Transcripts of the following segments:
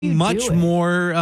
much more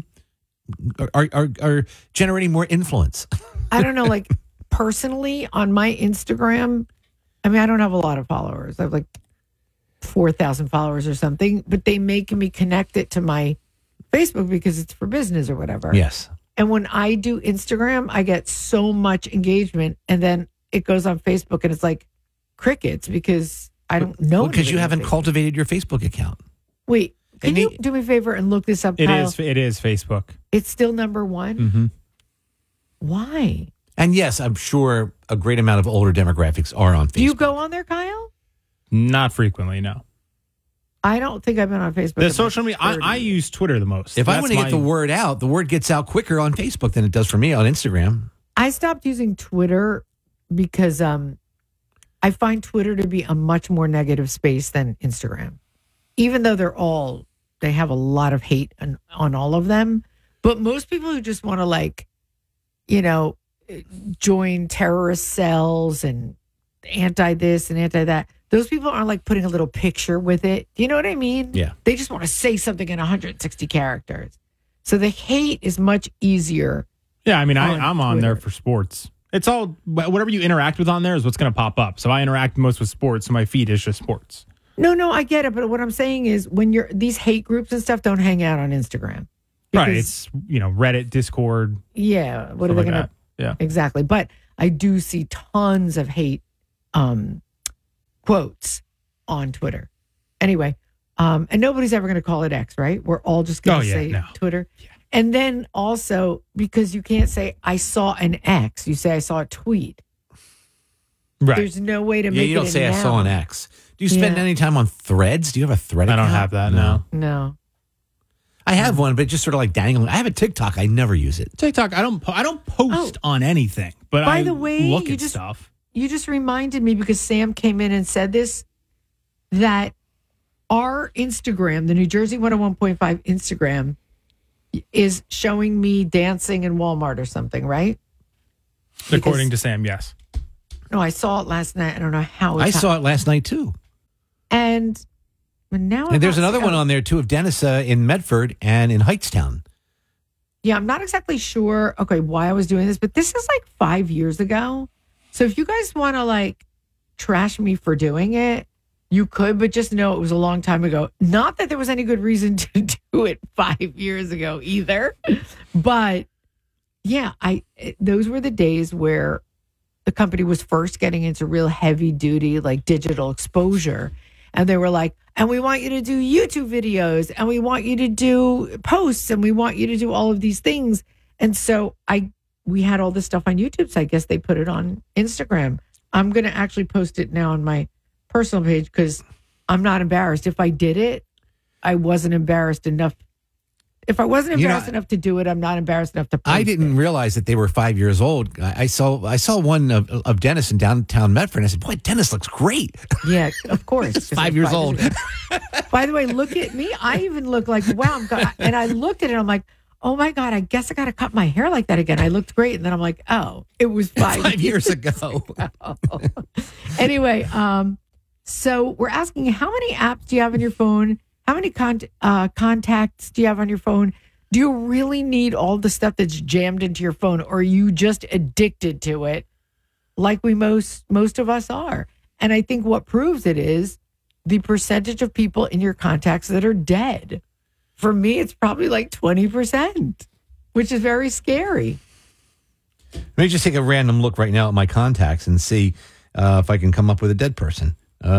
are generating more influence. I don't know, like personally on my Instagram, I mean, I don't have a lot of followers. I have like 4,000 followers or something, but they make me connect it to my Facebook because it's for business or whatever. Yes. And when I do Instagram, I get so much engagement, and then it goes on Facebook and it's like crickets because I don't know. Because you haven't cultivated your Facebook account. Wait, can you do me a favor and look this up, Kyle? It is Facebook. It's still number one? Mm-hmm. Why? And yes, I'm sure a great amount of older demographics are on Facebook. Do you go on there, Kyle? Not frequently, no. I don't think I've been on Facebook. The social media, I use Twitter the most. If I want to get the word out, the word gets out quicker on Facebook than it does for me on Instagram. I stopped using Twitter because I find Twitter to be a much more negative space than Instagram. Even though they have a lot of hate on all of them. But most people who just want to join terrorist cells and anti this and anti that, those people aren't like putting a little picture with it. Do you know what I mean? Yeah. They just want to say something in 160 characters. So the hate is much easier. Yeah, I mean, I'm on there for sports. It's all, whatever you interact with on there is what's going to pop up. So I interact most with sports, so my feed is just sports. No, I get it. But what I'm saying is when these hate groups and stuff don't hang out on Instagram. Right. It's, Reddit, Discord. Yeah. What are they going to? Yeah. Exactly. But I do see tons of hate quotes on Twitter. Anyway, and nobody's ever going to call it X, right? We're all just going to say Twitter. Yeah. And then also, because you can't say, I saw an X, you say, I saw a tweet. Right. There's no way to make it. You don't say, I saw an X. Do you spend any time on Threads? Do you have a Thread account? I don't have that, no. I have one, but just sort of like dangling. I have a TikTok. I never use it. TikTok, I don't post on anything, but by the way, look at stuff. You just reminded me, because Sam came in and said this, that our Instagram, the New Jersey 101.5 Instagram, is showing me dancing in Walmart or something, right? According to Sam, yes. No, I saw it last night. I don't know how I saw it last night, too. And now there's another one on there, too, of Dennis in Medford and in Heightstown. Yeah, I'm not exactly sure, why I was doing this, but this is like 5 years ago. So if you guys want to trash me for doing it, you could, but just know it was a long time ago. Not that there was any good reason to do it 5 years ago either. But yeah, those were the days where the company was first getting into real heavy duty, digital exposure. And they were like, and we want you to do YouTube videos, and we want you to do posts, and we want you to do all of these things. And so we had all this stuff on YouTube. So I guess they put it on Instagram. I'm going to actually post it now on my personal page because I'm not embarrassed. If I did it, I wasn't embarrassed enough. If I wasn't embarrassed enough to do it, I'm not embarrassed enough to post I didn't realize that they were 5 years old. I saw one of Dennis in downtown Medford, and I said, boy, Dennis looks great. Yeah, of course. 5 years old. By the way, look at me. I even look like, wow. And I looked at it, I'm like, oh my God, I guess I got to cut my hair like that again. I looked great. And then I'm like, oh, it was 5 years ago. Anyway, so we're asking, how many apps do you have on your phone? How many contacts do you have on your phone? Do you really need all the stuff that's jammed into your phone, or are you just addicted to it like most of us are? And I think what proves it is the percentage of people in your contacts that are dead. For me, it's probably 20%, which is very scary. Let me just take a random look right now at my contacts and see if I can come up with a dead person.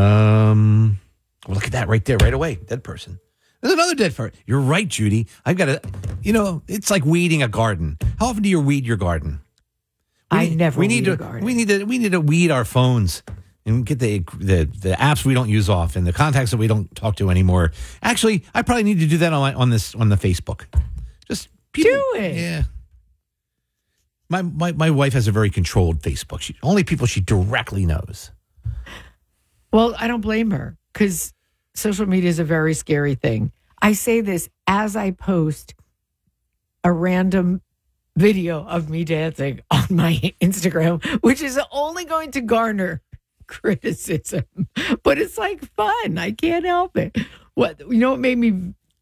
Well, look at that right there, right away. Dead person. There's another dead person. You're right, Judy. I've got to, it's like weeding a garden. How often do you weed your garden? I never weed a garden. We need to weed our phones and get the apps we don't use off and the contacts that we don't talk to anymore. Actually, I probably need to do that on the Facebook. Just people, do it. Yeah. My wife has a very controlled Facebook. Only people she directly knows. Well, I don't blame her because social media is a very scary thing. I say this as I post a random video of me dancing on my Instagram, which is only going to garner criticism, but it's fun. I can't help it. What made me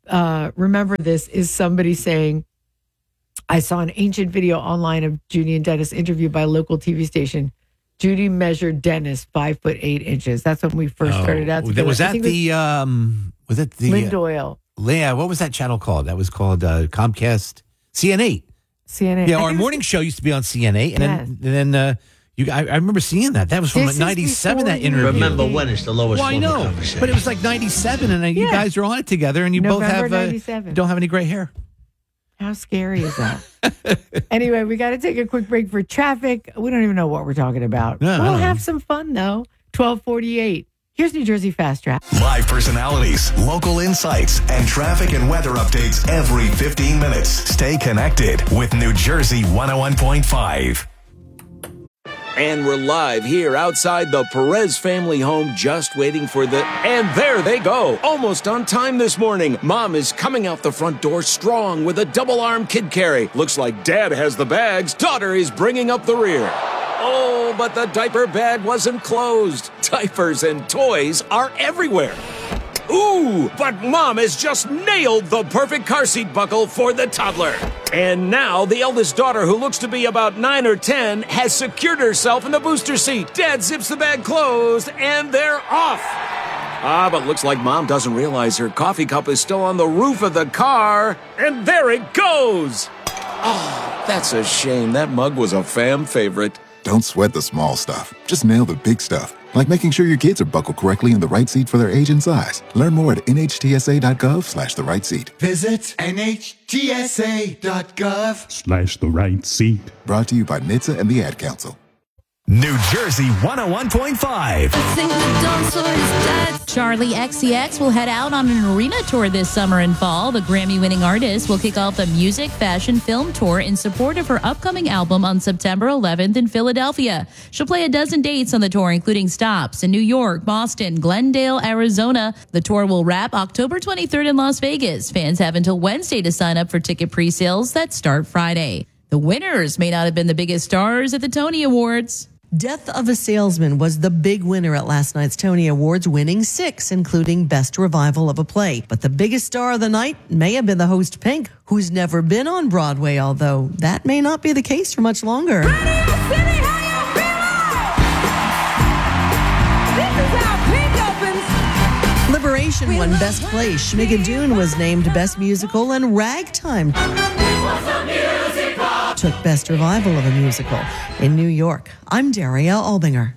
remember this is somebody saying, I saw an ancient video online of Judy and Dennis interviewed by a local TV station. Judy measured Dennis 5'8". That's when we first started out together. Was that the Lynn Doyle? Yeah, what was that channel called? That was called Comcast CNN8. CNN. Yeah, our morning show used to be on CNN8, and then I remember seeing that. That was from This is '97. That before interview. you. Remember when it's the lowest Well, I form of know, conversation. but it was like '97, and you guys are on it together, and you both November have 97. don't have any gray hair. How scary is that? Anyway, we got to take a quick break for traffic. We don't even know what we're talking about. No, I we'll don't have know. some fun, though. 12:48. Here's New Jersey Fast Track. Live personalities, local insights, and traffic and weather updates every 15 minutes. Stay connected with New Jersey 101.5. And we're live here outside the Perez family home, just waiting for and there they go. Almost on time this morning. Mom is coming out the front door strong with a double-arm kid carry. Looks like Dad has the bags. Daughter is bringing up the rear. Oh, but the diaper bag wasn't closed. Diapers and toys are everywhere. Ooh, but Mom has just nailed the perfect car seat buckle for the toddler. And now the eldest daughter, who looks to be about 9 or 10, has secured herself in the booster seat. Dad zips the bag closed, and they're off. But looks like Mom doesn't realize her coffee cup is still on the roof of the car. And there it goes. Oh, that's a shame. That mug was a fam favorite. Don't sweat the small stuff. Just nail the big stuff. Like making sure your kids are buckled correctly in the right seat for their age and size. Learn more at nhtsa.gov/the right seat. Visit nhtsa.gov/the right seat. Brought to you by NHTSA and the Ad Council. New Jersey 101.5. Charlie XCX will head out on an arena tour this summer and fall. The Grammy-winning artist will kick off the music, fashion, film tour in support of her upcoming album on September 11th in Philadelphia. She'll play a dozen dates on the tour, including stops in New York, Boston, Glendale, Arizona. The tour will wrap October 23rd in Las Vegas. Fans have until Wednesday to sign up for ticket pre-sales that start Friday. The winners may not have been the biggest stars at the Tony Awards. Death of a Salesman was the big winner at last night's Tony Awards, winning 6, including Best Revival of a Play. But the biggest star of the night may have been the host Pink, who's never been on Broadway, although that may not be the case for much longer. Liberation won Best Play. Schmigadoon was named Best Musical, and Ragtime took Best Revival of a Musical. In New York, I'm Daria Albinger.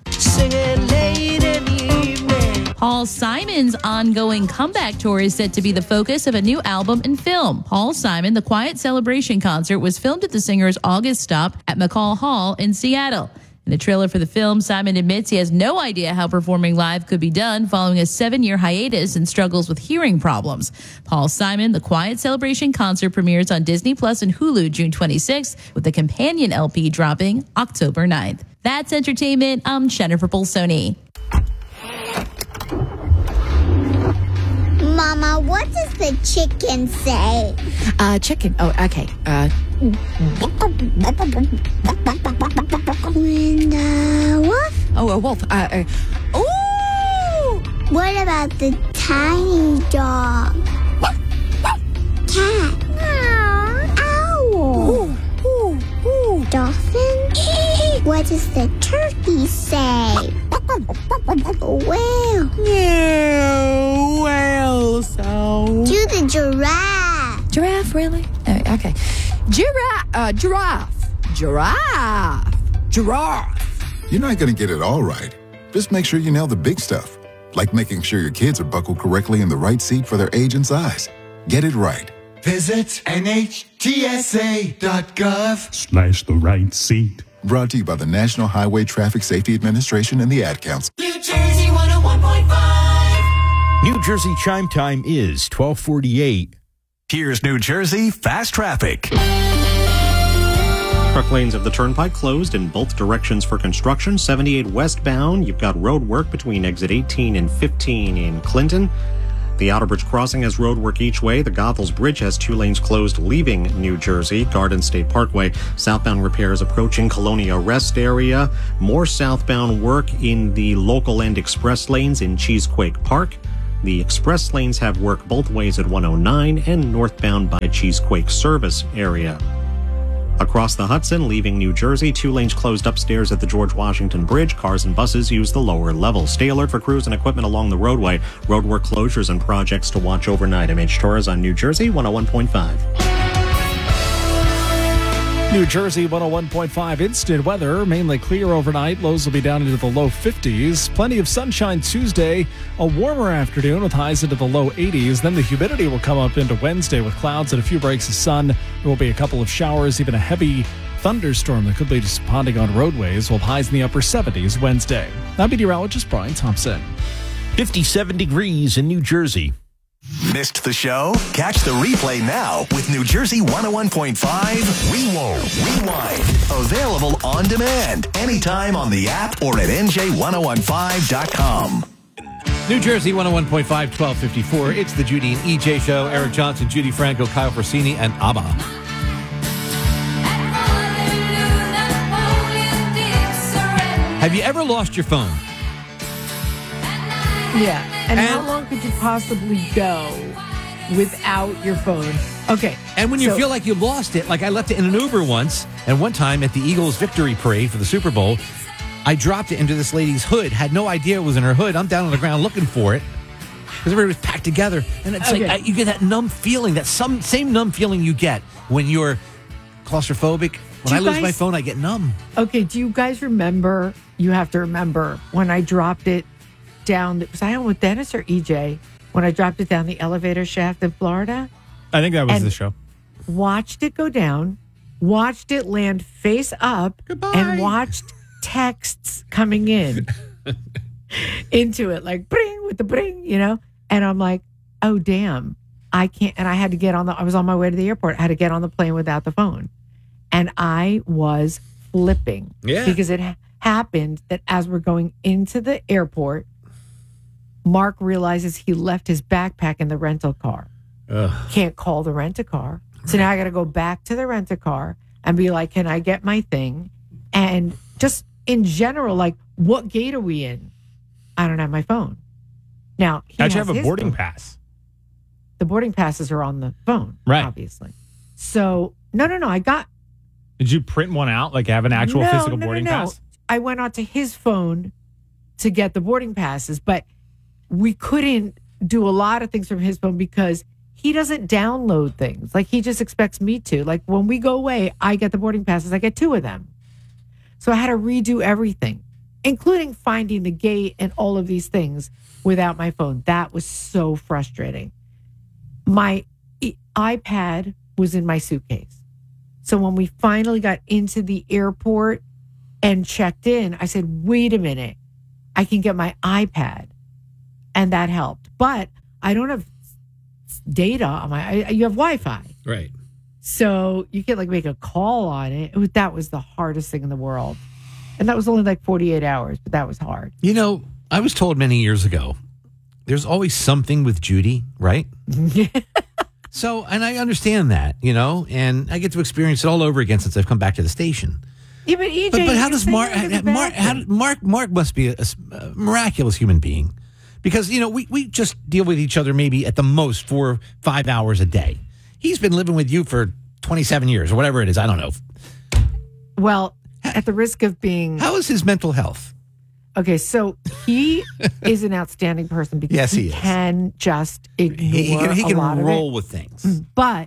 Paul Simon's ongoing comeback tour is set to be the focus of a new album and film. Paul Simon, the Quiet Celebration concert, was filmed at the singer's August stop at McCall Hall in Seattle. In the trailer for the film, Simon admits he has no idea how performing live could be done following a 7-year hiatus and struggles with hearing problems. Paul Simon, the Quiet Celebration concert, premieres on Disney Plus and Hulu June 26th, with the companion LP dropping October 9th. That's entertainment. I'm Jennifer Bolsoni. Mama, what does the chicken say? Chicken. Oh, okay. And wolf? Oh, a wolf. Ooh! What about the tiny dog? Cat. Owl. Dolphin? What does the turkey say? Whale. Whale sound. Do the giraffe. Giraffe, really? Okay. Giraffe. You're not going to get it all right. Just make sure you nail the big stuff. Like making sure your kids are buckled correctly in the right seat for their age and size. Get it right. Visit nhtsa.gov/the right seat. Brought to you by the National Highway Traffic Safety Administration and the Ad Council. New Jersey 101.5. New Jersey chime time is 12:48. Here's New Jersey Fast Traffic. Truck lanes of the Turnpike closed in both directions for construction. 78 westbound, you've got road work between exit 18 and 15 in Clinton. The Outer Bridge Crossing has road work each way. The Goethals Bridge has 2 lanes closed leaving New Jersey. Garden State Parkway, southbound repairs approaching Colonia Rest area. More southbound work in the local and express lanes in Cheesequake Park. The express lanes have work both ways at 109 and northbound by Cheesequake Service area. Across the Hudson, leaving New Jersey, 2 lanes closed upstairs at the George Washington Bridge. Cars and buses use the lower level. Stay alert for crews and equipment along the roadway. Roadwork closures and projects to watch overnight. I'm H. Torres on New Jersey 101.5. New Jersey 101.5 instant weather, mainly clear overnight. Lows will be down into the low 50s. Plenty of sunshine Tuesday, a warmer afternoon with highs into the low 80s. Then the humidity will come up into Wednesday with clouds and a few breaks of sun. There will be a couple of showers, even a heavy thunderstorm that could lead to some ponding on roadways, with highs in the upper 70s Wednesday. I'm meteorologist Brian Thompson. 57 degrees in New Jersey. Missed the show? Catch the replay now with New Jersey 101.5 Rewind. Available on demand anytime on the app or at NJ1015.com. New Jersey 101.5, 1254. It's the Judy and EJ show. Eric Johnson, Judy Franco, Kyle Forsini, and ABBA. Have you ever lost your phone? Yeah. And how long could you possibly go without your phone? Okay. And when you feel like you lost it, like I left it in an Uber once, and one time at the Eagles victory parade for the Super Bowl, I dropped it into this lady's hood, had no idea it was in her hood. I'm down on the ground looking for it because everybody was packed together. And it's like you get that numb feeling, that same numb feeling you get when you're claustrophobic. When I lose my phone, I get numb. Okay. Do you guys remember? You have to remember when I dropped it down. Was I on with Dennis or EJ when I dropped it down the elevator shaft in Florida? I think that was the show. Watched it go down, watched it land face up, and watched texts coming in into it, like bring with the bring, you know? And I'm like, oh, damn, I can't. And I had to get I was on my way to the airport. I had to get on the plane without the phone. And I was flipping because it happened that as we're going into the airport, Mark realizes he left his backpack in the rental car. Can't call the rent-a-car. So now I got to go back to the rent-a-car and be like, can I get my thing? And just in general, like, what gate are we in? I don't have my phone. Now, how'd you have a boarding pass? The boarding passes are on the phone, obviously. So, no, I got... Did you print one out, like have an actual physical boarding pass? I went onto his phone to get the boarding passes, but we couldn't do a lot of things from his phone because he doesn't download things. Like, he just expects me to. Like, when we go away, I get the boarding passes. I get 2 of them. So I had to redo everything, including finding the gate and all of these things without my phone. That was so frustrating. My iPad was in my suitcase. So when we finally got into the airport and checked in, I said, wait a minute, I can get my iPad. And that helped. But I don't have data on you have Wi-Fi. Right. So you can like make a call on it. That was the hardest thing in the world. And that was only like 48 hours, but that was hard. You know, I was told many years ago, there's always something with Judy, right? So, and I understand that, you know, and I get to experience it all over again since I've come back to the station. Yeah, but EJ, but how does Mark must be a miraculous human being. Because, you know, we just deal with each other maybe at the most 4 or 5 hours a day. He's been living with you for 27 years or whatever it is. I don't know. Well, at the risk of being... How is his mental health? Okay, so he is an outstanding person because he can just ignore he can a lot roll of it. with things. But,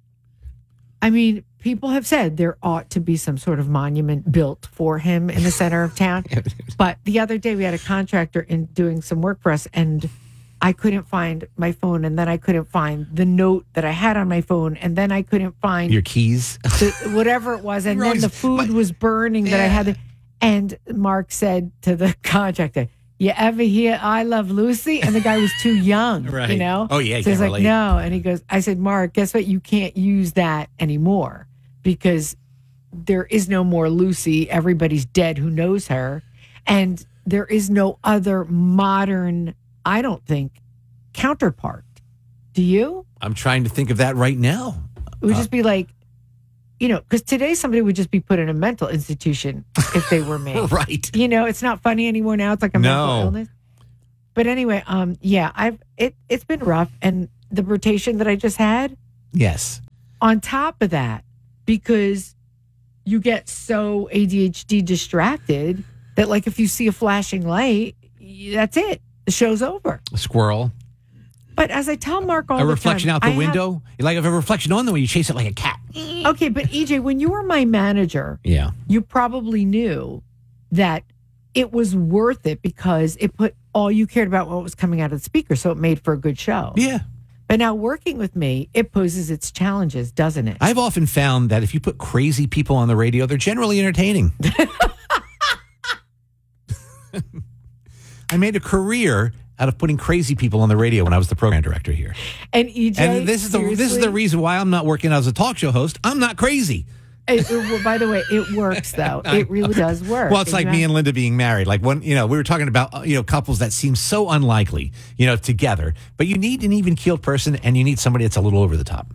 I mean, people have said there ought to be some sort of monument built for him in the center of town. But the other day we had a contractor in doing some work for us, and I couldn't find my phone, and then I couldn't find the note that I had on my phone, and then I couldn't find your keys, whatever it was, and then the food was burning that I had. And Mark said to the contractor, "You ever hear I Love Lucy?" And the guy was too young, right. You know? Oh, yeah, so he's like, no. And he goes, I said, Mark, guess what? You can't use that anymore because there is no more Lucy. Everybody's dead who knows her. And there is no other modern, I don't think, counterpart. Do you? I'm trying to think of that right now. It would just be like, you know, because today somebody would just be put in a mental institution if they were made. Right. You know, it's not funny anymore now. It's like a mental illness. But anyway, it's been rough. And the rotation that I just had, Yes. on top of that, because you get so ADHD distracted that, like, if you see a flashing light, that's it. The show's over. A squirrel. But as I tell Mark all the time, A reflection out the window. Like if a reflection on the window, you chase it like a cat. Okay, but EJ, when you were my manager, Yeah. you probably knew that it was worth it because it put all you cared about what was coming out of the speaker, so it made for a good show. Yeah. But now working with me, it poses its challenges, doesn't it? I've often found that if you put crazy people on the radio, they're generally entertaining. I made a career out of putting crazy people on the radio when I was the program director here. And EJ, And this is the reason why I'm not working as a talk show host. I'm not crazy. Well, by the way, it works though. It really does work. Well, it's like me and Linda being married. Like we were talking about, couples that seem so unlikely, together, but you need an even keeled person and you need somebody that's a little over the top.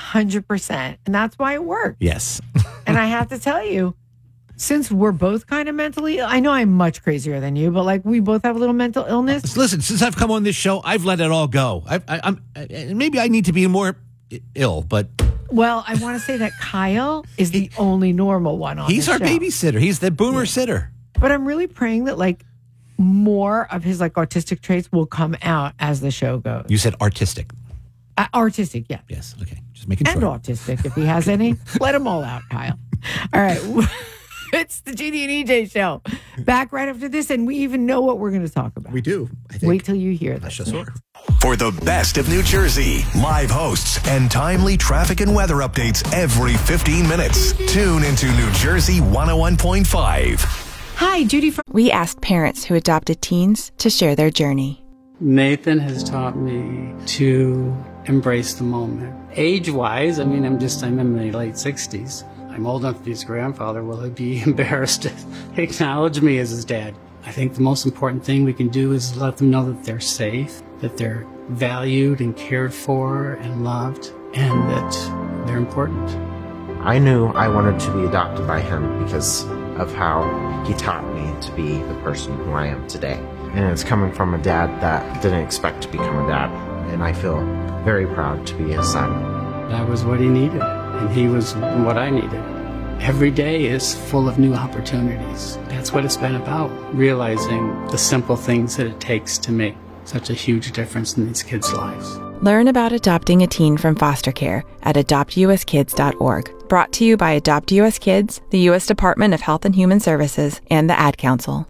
100%. And that's why it works. Yes. And I have to tell you, since we're both kind of mentally, I know I'm much crazier than you, but like we both have a little mental illness. Listen, since I've come on this show, I've let it all go. Maybe I need to be more ill, but. Well, I want to say that Kyle is the only normal one on He's the our show. babysitter. He's the boomer sitter. But I'm really praying that like more of his like autistic traits will come out as the show goes. You said artistic. Artistic, yeah. Yes. Okay. Just making sure. And autistic, if he has any. Let them all out, Kyle. All right. It's the Jeannie and EJ show. Back right after this, and we even know what we're going to talk about. We do, I think. Wait till you hear this. For the best of New Jersey, live hosts and timely traffic and weather updates every 15 minutes. Tune into New Jersey 101.5. Hi, Judy from... We asked parents who adopted teens to share their journey. Nathan has taught me to embrace the moment. Age-wise, I'm in my late 60s. I'm old enough to be his grandfather. Will he be embarrassed to acknowledge me as his dad? I think the most important thing we can do is let them know that they're safe, that they're valued and cared for and loved, and that they're important. I knew I wanted to be adopted by him because of how he taught me to be the person who I am today. And it's coming from a dad that didn't expect to become a dad, and I feel very proud to be his son. That was what he needed, and he was what I needed. Every day is full of new opportunities. That's what it's been about, realizing the simple things that it takes to make such a huge difference in these kids' lives. Learn about adopting a teen from foster care at adoptuskids.org. Brought to you by Adopt U.S. Kids, the U.S. Department of Health and Human Services, and the Ad Council.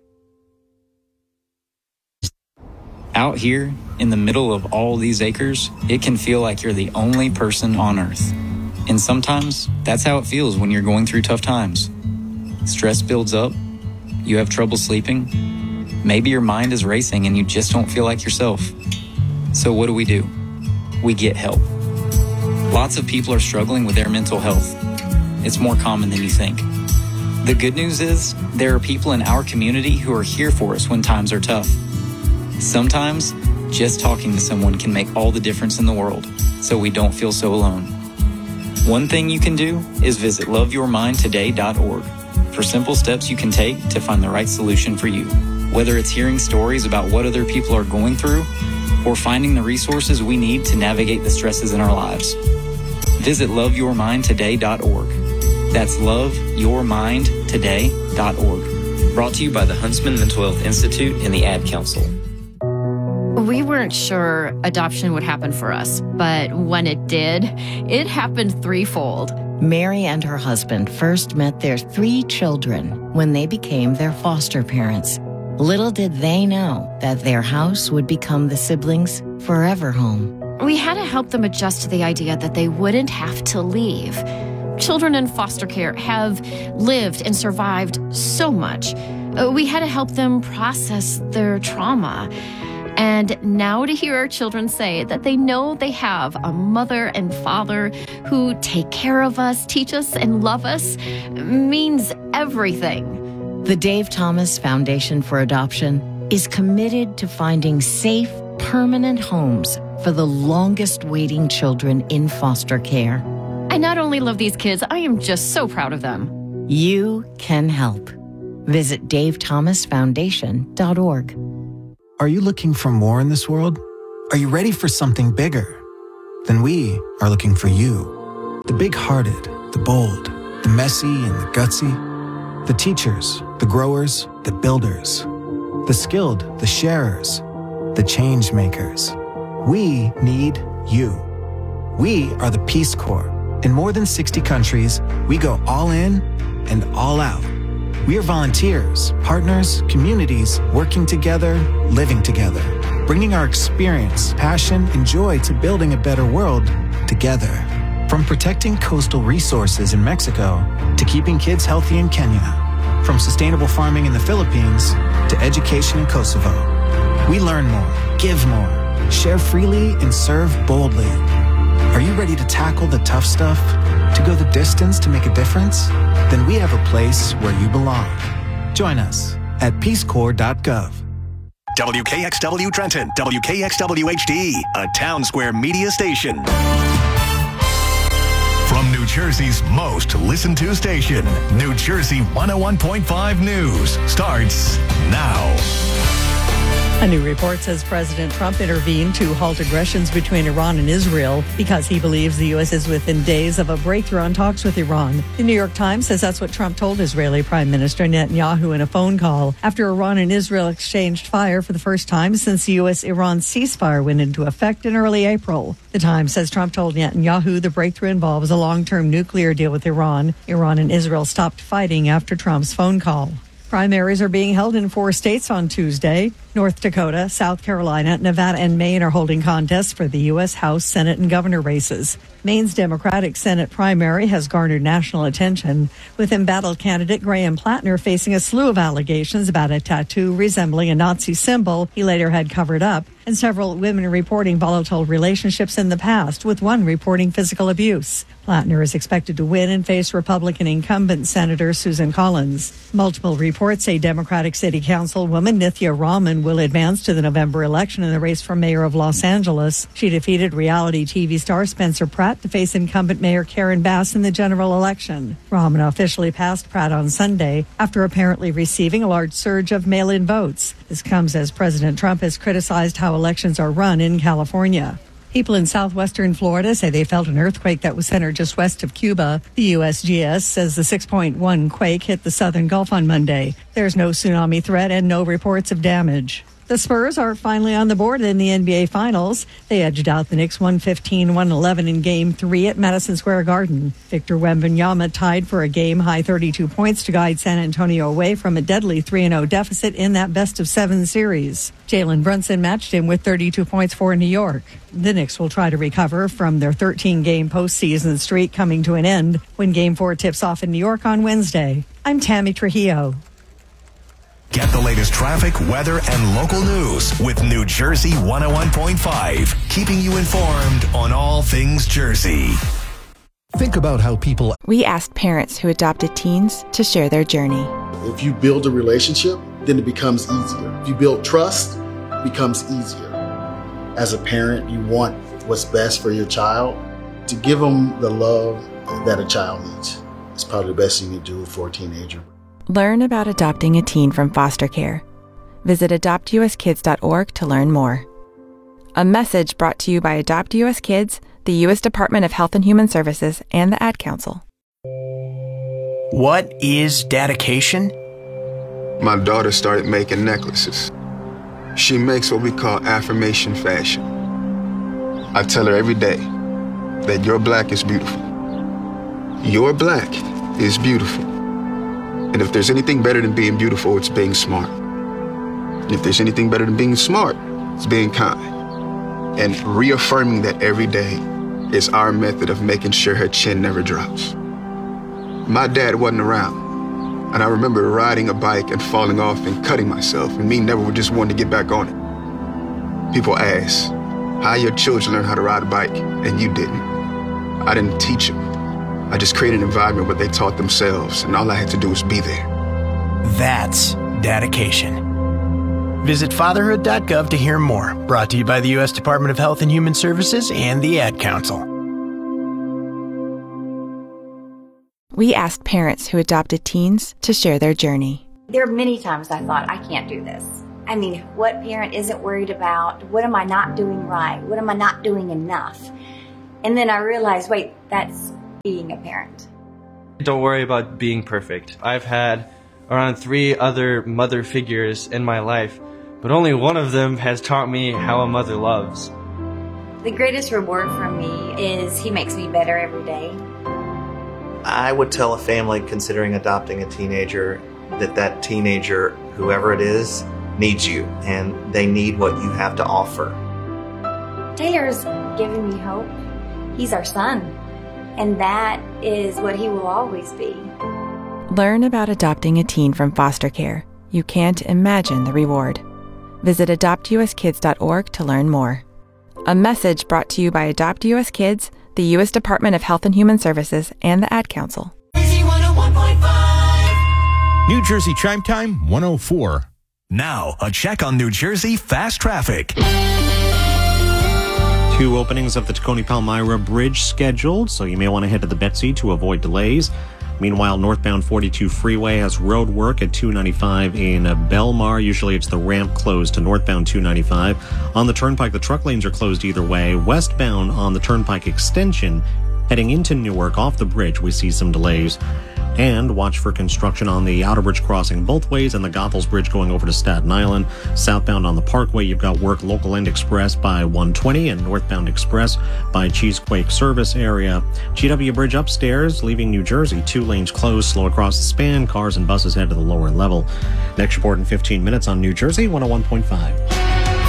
Out here, in the middle of all these acres, it can feel like you're the only person on Earth. And sometimes, that's how it feels when you're going through tough times. Stress builds up, you have trouble sleeping, maybe your mind is racing and you just don't feel like yourself. So what do? We get help. Lots of people are struggling with their mental health. It's more common than you think. The good news is, there are people in our community who are here for us when times are tough. Sometimes, just talking to someone can make all the difference in the world, so we don't feel so alone. One thing you can do is visit loveyourmindtoday.org for simple steps you can take to find the right solution for you. Whether it's hearing stories about what other people are going through or finding the resources we need to navigate the stresses in our lives. Visit loveyourmindtoday.org. That's loveyourmindtoday.org. Brought to you by the Huntsman Mental Health Institute and the Ad Council. We weren't sure adoption would happen for us, but when it did, it happened threefold. Mary and her husband first met their 3 children when they became their foster parents. Little did they know that their house would become the siblings' forever home. We had to help them adjust to the idea that they wouldn't have to leave. Children in foster care have lived and survived so much. We had to help them process their trauma. And now to hear our children say that they know they have a mother and father who take care of us, teach us, and love us means everything. The Dave Thomas Foundation for Adoption is committed to finding safe, permanent homes for the longest waiting children in foster care. I not only love these kids, I am just so proud of them. You can help. Visit davethomasfoundation.org. Are you looking for more in this world? Are you ready for something bigger? Then we are looking for you. The big-hearted, the bold, the messy and the gutsy. The teachers, the growers, the builders. The skilled, the sharers, the change makers. We need you. We are the Peace Corps. In more than 60 countries, we go all in and all out. We are volunteers, partners, communities, working together, living together, bringing our experience, passion, and joy to building a better world together. From protecting coastal resources in Mexico to keeping kids healthy in Kenya, from sustainable farming in the Philippines to education in Kosovo. We learn more, give more, share freely, and serve boldly. Are you ready to tackle the tough stuff? To go the distance to make a difference? Then we have a place where you belong. Join us at peacecorps.gov. WKXW Trenton, WKXW HD, a Town Square media station. From New Jersey's most listened to station, New Jersey 101.5 News starts now. A new report says President Trump intervened to halt aggressions between Iran and Israel because he believes the U.S. is within days of a breakthrough on talks with Iran. The New York Times says that's what Trump told Israeli Prime Minister Netanyahu in a phone call after Iran and Israel exchanged fire for the first time since the U.S.-Iran ceasefire went into effect in early April. The Times says Trump told Netanyahu the breakthrough involves a long-term nuclear deal with Iran. Iran and Israel stopped fighting after Trump's phone call. Primaries are being held in 4 states on Tuesday. North Dakota, South Carolina, Nevada, and Maine are holding contests for the U.S. House, Senate, and governor races. Maine's Democratic Senate primary has garnered national attention, with embattled candidate Graham Plattner facing a slew of allegations about a tattoo resembling a Nazi symbol he later had covered up, and several women reporting volatile relationships in the past, with one reporting physical abuse. Plattner is expected to win and face Republican incumbent Senator Susan Collins. Multiple reports say Democratic City Councilwoman Nithya Raman will advance to the November election in the race for mayor of Los Angeles. She defeated reality TV star Spencer Pratt to face incumbent Mayor Karen Bass in the general election. Raman officially passed Pratt on Sunday after apparently receiving a large surge of mail-in votes. This comes as President Trump has criticized how elections are run in California. People in southwestern Florida say they felt an earthquake that was centered just west of Cuba. The USGS says the 6.1 quake hit the southern Gulf on Monday. There's no tsunami threat and no reports of damage. The Spurs are finally on the board in the NBA Finals. They edged out the Knicks 115-111 in Game 3 at Madison Square Garden. Victor Wembanyama tied for a game-high 32 points to guide San Antonio away from a deadly 3-0 deficit in that best-of-7 series. Jalen Brunson matched him with 32 points for New York. The Knicks will try to recover from their 13-game postseason streak coming to an end when Game 4 tips off in New York on Wednesday. I'm Tammy Trujillo. Get the latest traffic, weather, and local news with New Jersey 101.5, keeping you informed on all things Jersey. Think about how people... We asked parents who adopted teens to share their journey. If you build a relationship, then it becomes easier. If you build trust, it becomes easier. As a parent, you want what's best for your child. To give them the love that a child needs is probably the best thing you do for a teenager. Learn about adopting a teen from foster care. Visit adoptuskids.org to learn more. A message brought to you by Adopt US Kids, the U.S. Department of Health and Human Services, and the Ad Council. What is dedication? My daughter started making necklaces. She makes what we call affirmation fashion. I tell her every day that your black is beautiful. Your black is beautiful. And if there's anything better than being beautiful, it's being smart. And if there's anything better than being smart, it's being kind. And reaffirming that every day is our method of making sure her chin never drops. My dad wasn't around, and I remember riding a bike and falling off and cutting myself, and me never just wanting to get back on it. People ask, how your children learn how to ride a bike, and you didn't? I didn't teach them. I just created an environment where they taught themselves, and all I had to do was be there. That's dedication. Visit fatherhood.gov to hear more. Brought to you by the U.S. Department of Health and Human Services and the Ad Council. We asked parents who adopted teens to share their journey. There are many times I thought, I can't do this. I mean, what parent isn't worried about, what am I not doing right? What am I not doing enough? And then I realized, wait, that's being a parent. Don't worry about being perfect. I've had around 3 other mother figures in my life, but only one of them has taught me how a mother loves. The greatest reward for me is he makes me better every day. I would tell a family considering adopting a teenager that teenager, whoever it is, needs you, and they need what you have to offer. Taylor's giving me hope. He's our son, and that is what he will always be. Learn about adopting a teen from foster care. You can't imagine the reward. Visit adoptuskids.org to learn more. A message brought to you by Adopt US Kids, the U.S. Department of Health and Human Services, and the Ad Council. New Jersey Chime Time 104. Now, a check on New Jersey fast traffic. 2 openings of the Tacony-Palmyra Bridge scheduled, so you may want to head to the Betsy to avoid delays. Meanwhile, northbound 42 freeway has road work at 295 in Belmar. Usually it's the ramp closed to northbound 295. On the Turnpike, the truck lanes are closed either way. Westbound on the Turnpike extension, heading into Newark off the bridge, we see some delays. And watch for construction on the Outer Bridge crossing both ways and the Goethals Bridge going over to Staten Island. Southbound on the Parkway, you've got work local end express by 120 and northbound express by Cheesequake service area. GW Bridge upstairs, leaving New Jersey, 2 lanes closed, slow across the span. Cars and buses head to the lower level. Next report in 15 minutes on New Jersey 101.5.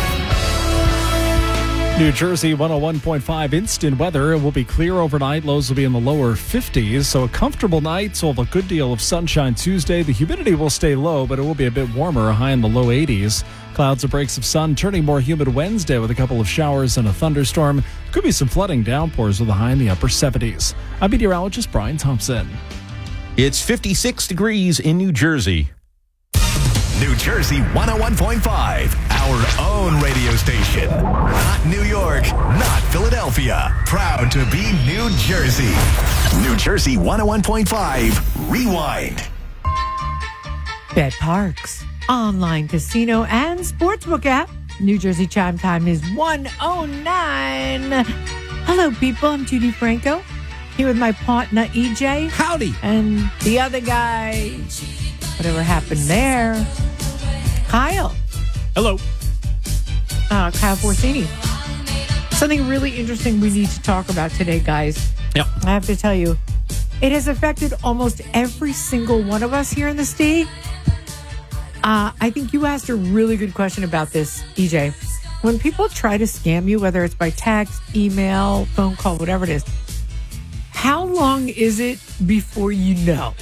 New Jersey 101.5 instant weather. It will be clear overnight. Lows will be in the lower 50s, so a comfortable night. So we'll have a good deal of sunshine Tuesday. The humidity will stay low, but it will be a bit warmer, a high in the low 80s. Clouds or breaks of sun turning more humid Wednesday with a couple of showers and a thunderstorm. Could be some flooding downpours with a high in the upper 70s. I'm meteorologist Brian Thompson. It's 56 degrees in New Jersey. New Jersey 101.5, our own radio station. Not New York, not Philadelphia. Proud to be New Jersey. New Jersey 101.5, Rewind. Bet Parks, online casino and sportsbook app. New Jersey Chime Time is 1:09. Hello, people. I'm Judy Franco, here with my partner, EJ. Howdy. And the other guy, whatever happened there, Kyle. Hello. Kyle Forsini. Something really interesting we need to talk about today, guys. Yep. I have to tell you, it has affected almost every single one of us here in the state. I think you asked a really good question about this, EJ. When people try to scam you, whether it's by text, email, phone call, whatever it is, how long is it before you know?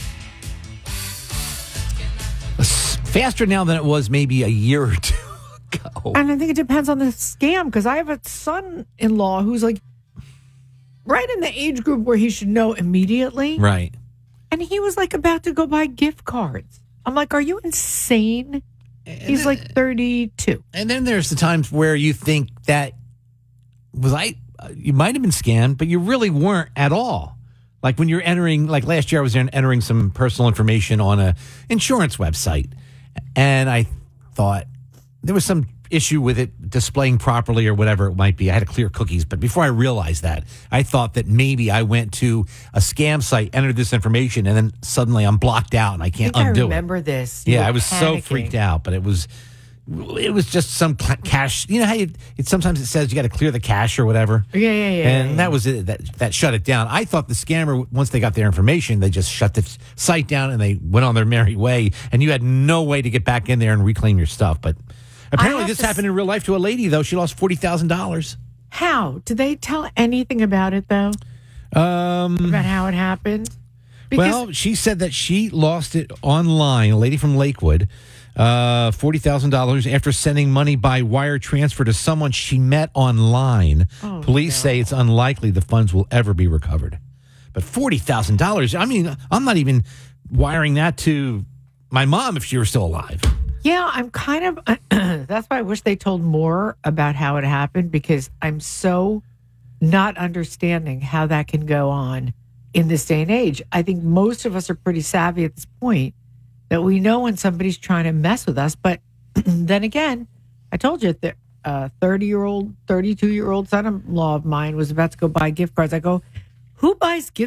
Faster now than it was maybe a year or two ago. And I think it depends on the scam, because I have a son-in-law who's like right in the age group where he should know immediately. Right. And he was like about to go buy gift cards. I'm like, are you insane? He's like 32. And then there's the times where you think that you might have been scammed, but you really weren't at all. Like when you're entering, like last year I was entering some personal information on a insurance website. And I thought there was some issue with it displaying properly or whatever it might be. I had to clear cookies. But before I realized that, I thought that maybe I went to a scam site, entered this information, and then suddenly I'm blocked out and I can't undo it. I remember this. Yeah, I was so freaked out. But it was just some cache. You know how sometimes it says you got to clear the cache or whatever? Yeah. And that was it. That shut it down. I thought the scammer, once they got their information, they just shut the site down and they went on their merry way. And you had no way to get back in there and reclaim your stuff. But apparently this happened in real life to a lady, though. She lost $40,000. How? Did they tell anything about it, though? About how it happened? Well, she said that she lost it online, a lady from Lakewood. $40,000 after sending money by wire transfer to someone she met online. Police say it's unlikely the funds will ever be recovered. But $40,000, I mean, I'm not even wiring that to my mom if she were still alive. Yeah, I'm kind of, that's why I wish they told more about how it happened, because I'm so not understanding how that can go on in this day and age. I think most of us are pretty savvy at this point that we know when somebody's trying to mess with us, but then again, I told you that 32-year-old son-in-law of mine was about to go buy gift cards. I go, who buys gift